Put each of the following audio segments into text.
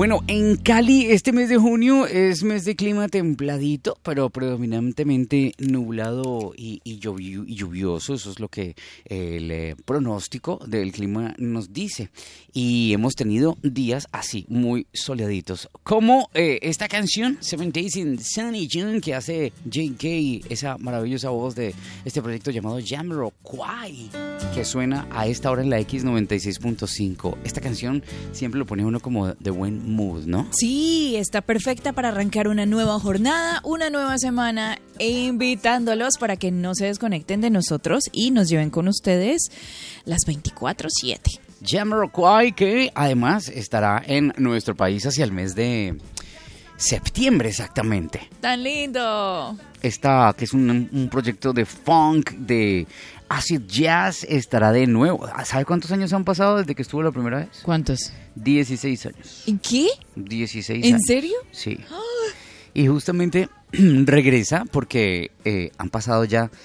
Bueno, en Cali este mes de junio es mes de clima templadito, pero predominantemente nublado y lluvioso. Eso es lo que el pronóstico del clima nos dice. Y hemos tenido días así, muy soleaditos. Como esta canción, 7 Days in Sunny June, que hace J.K., esa maravillosa voz de este proyecto llamado Jamiroquai, que suena a esta hora en la X96.5. Esta canción siempre lo pone uno como de buen mood, ¿no? Sí, está perfecta para arrancar una nueva jornada, una nueva semana, e invitándolos para que no se desconecten de nosotros y nos lleven con ustedes las 24/7. Jamiroquai, que además estará en nuestro país hacia el mes de septiembre exactamente. ¡Tan lindo! Esta, que es un proyecto de funk, de acid jazz, estará de nuevo. ¿Sabe cuántos años han pasado desde que estuvo la primera vez? ¿Cuántos? 16 años. ¿En qué? 16 ¿En años. serio? Sí. Y justamente regresa porque han pasado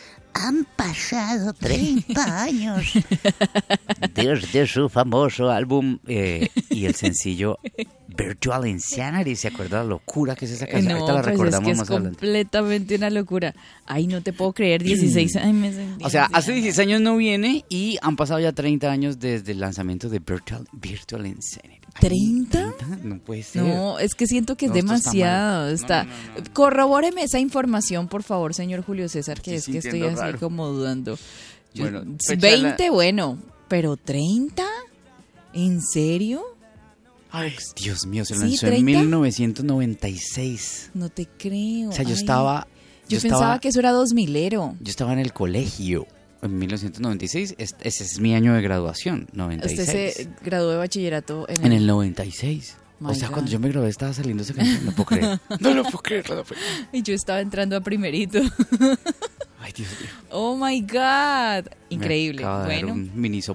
30 años desde su famoso álbum y el sencillo Virtual Insanity. ¿Se acuerda la locura que es esa canción? No, ahorita la pues recordamos es que más es adelante. completamente una locura. Ay, no te puedo creer, 16 años. O sea, hace 16 años no viene y han pasado ya 30 años desde el lanzamiento de Virtual Insanity. Ay, ¿30? No puede ser. No, es que siento que es No, esto demasiado. está mal. No. Corrobóreme esa información, por favor, señor Julio César, que Estoy es que estoy sintiendo así raro. como dudando. Bueno, 20, bueno, pero 30, ¿en serio? Ay, Dios mío, se ¿Sí, lanzó en 30? 1996. No te creo. O sea, yo Ay, estaba Yo pensaba que eso era 2000ero. Yo estaba en el colegio en 1996. Ese es mi año de graduación, 96. Usted se graduó de bachillerato En el 96. My O sea, God. cuando yo me gradué estaba saliendo esa canción. No puedo creer. No lo puedo creer, Rafael. Y yo estaba entrando a primerito. Ay, Dios mío. Oh my God. Increíble. Me acaba de dar Bueno. un mini